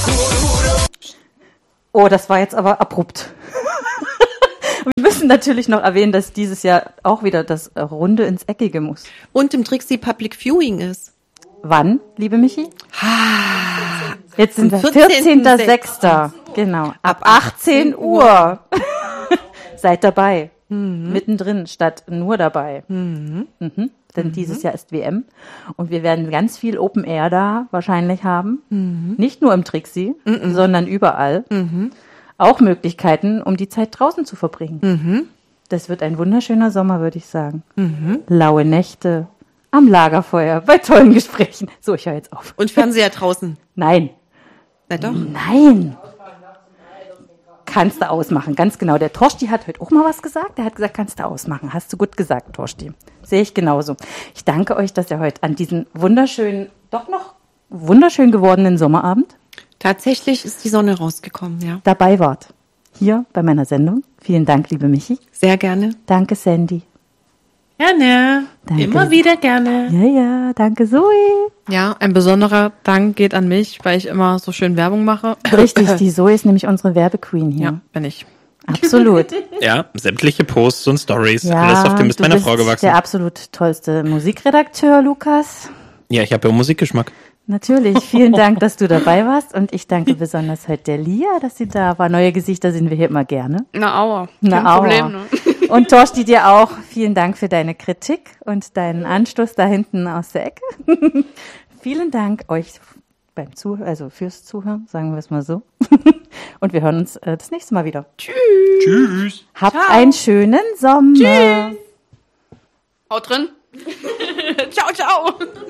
Oh, das war jetzt aber abrupt. Wir müssen natürlich noch erwähnen, dass dieses Jahr auch wieder das Runde ins Eckige muss. Und im Trixie Public Viewing ist. Wann, liebe Michi? Jetzt sind wir 14.06. 14.06. Genau, ab 18 Uhr. Seid dabei. Mittendrin, statt nur dabei. Denn dieses Jahr ist WM und wir werden ganz viel Open Air da wahrscheinlich haben. Nicht nur im Trixie, sondern überall. Auch Möglichkeiten, um die Zeit draußen zu verbringen. Das wird ein wunderschöner Sommer, würde ich sagen. Laue Nächte am Lagerfeuer, bei tollen Gesprächen. So, ich höre jetzt auf. Und Fernseher draußen. Nein. Na doch. Nein. Kannst du ausmachen, ganz genau. Der Torsti hat heute auch mal was gesagt. Der hat gesagt, kannst du ausmachen. Hast du gut gesagt, Torsti. Sehe ich genauso. Ich danke euch, dass ihr heute an diesen wunderschönen, doch noch wunderschön gewordenen Sommerabend Tatsächlich ist die Sonne rausgekommen, ja. dabei wart. Hier bei meiner Sendung. Vielen Dank, liebe Michi. Sehr gerne. Danke, Sandy. Gerne. Danke. Immer wieder gerne. Ja, danke, Zoe. Ja, ein besonderer Dank geht an mich, weil ich immer so schön Werbung mache. Richtig, die Zoe ist nämlich unsere Werbequeen hier. Ja, bin ich. Absolut. Ja, sämtliche Posts und Stories. Ja, Alles auf dem ist du meiner bist Frau gewachsen. der absolut tollste Musikredakteur, Lukas. Ja, ich habe ja Musikgeschmack. Natürlich, vielen Dank, dass du dabei warst und ich danke besonders heute der Lia, dass sie da war. Neue Gesichter sehen wir hier immer gerne. Na, aua. Na, Kein aua. Problem, ne? Und Torsti, dir auch vielen Dank für deine Kritik und deinen Anstoß da hinten aus der Ecke. Vielen Dank euch fürs Zuhören, sagen wir es mal so. Und wir hören uns das nächste Mal wieder. Tschüss. Habt einen schönen Sommer. Haut drin. Ciao, ciao.